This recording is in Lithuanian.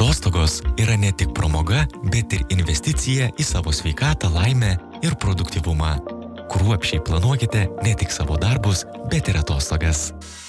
Atostogos yra ne tik pramoga, bet ir investicija į savo sveikatą, laimę ir produktyvumą. Kruopščiai planuokite ne tik savo darbus, bet ir atostogas.